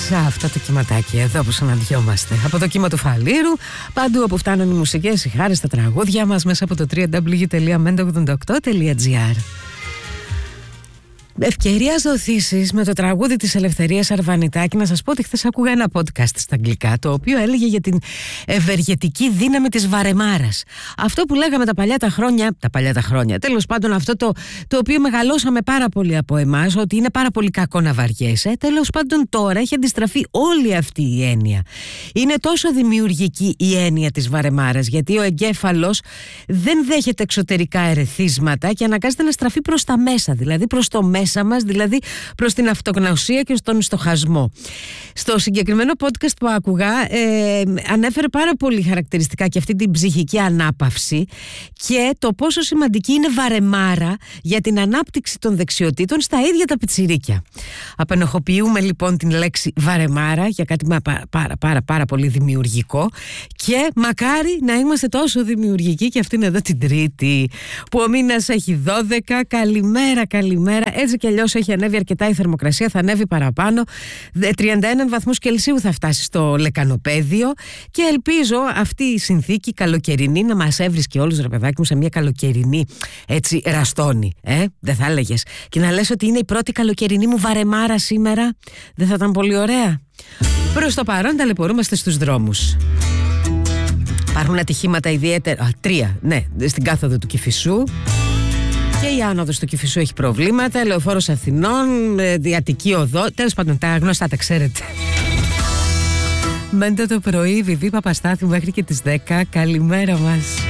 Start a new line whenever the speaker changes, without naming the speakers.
αυτό το κυματάκι εδώ που συναντιόμαστε. Από το κύμα του Φαλήρου, παντού όπου φτάνουν οι μουσικές, οι χάρες, τα τραγούδια μας μέσα από το www.mendo88.gr. Ευκαιρία ζωθήσεις με το τραγούδι της Ελευθερίας Αρβανιτάκη. Να σας πω ότι χθες άκουγα ένα podcast στα αγγλικά, το οποίο έλεγε για την ευεργετική δύναμη της βαρεμάρας. Αυτό που λέγαμε τα παλιά χρόνια, τέλος πάντων αυτό το οποίο μεγαλώσαμε πάρα πολύ από εμάς, ότι είναι πάρα πολύ κακό να βαριέσαι. Τέλος πάντων τώρα έχει αντιστραφεί όλη αυτή η έννοια. Είναι τόσο δημιουργική η έννοια της βαρεμάρας, γιατί ο εγκέφαλος δεν δέχεται εξωτερικά ερεθίσματα και αναγκάζεται να στραφεί προς τα μέσα, δηλαδή προς το μέσα μας, δηλαδή προς την αυτογνωσία και στον στοχασμό. Στο συγκεκριμένο podcast που άκουγα ανέφερε πάρα πολύ χαρακτηριστικά και αυτή την ψυχική ανάπαυση και το πόσο σημαντική είναι βαρεμάρα για την ανάπτυξη των δεξιοτήτων στα ίδια τα πιτσιρίκια. Απενοχοποιούμε λοιπόν την λέξη βαρεμάρα για κάτι πάρα πολύ δημιουργικό και μακάρι να είμαστε τόσο δημιουργικοί και αυτήν εδώ την Τρίτη που ο μήνας έχει 12. Καλημέρα. Έτσι κι αλλιώς έχει ανέβει αρκετά η θερμοκρασία, θα ανέβει παραπάνω. 31 βαθμούς Κελσίου θα φτάσει στο λεκανοπέδιο και ελπίζω αυτή η συνθήκη καλοκαιρινή να μας έβρισκε όλους, ρε παιδάκι μου, σε μια καλοκαιρινή έτσι ραστόνη. Δεν θα έλεγες? Και να λες ότι είναι η πρώτη καλοκαιρινή μου βαρεμάρα σήμερα. Δεν θα ήταν πολύ ωραία? Προς το παρόν ταλαιπωρούμαστε στους δρόμους. Υπάρχουν ατυχήματα ιδιαίτερα. 3, ναι, στην κάθοδο του Κηφισού. Και η άνοδος του Κηφισού έχει προβλήματα. Λεωφόρος Αθηνών, Αττική Οδό. Τέλος πάντων, τα γνωστά τα ξέρετε. Μέντε το πρωί, Βιβί Παπαστάθη μέχρι και τις 10. Καλημέρα μας.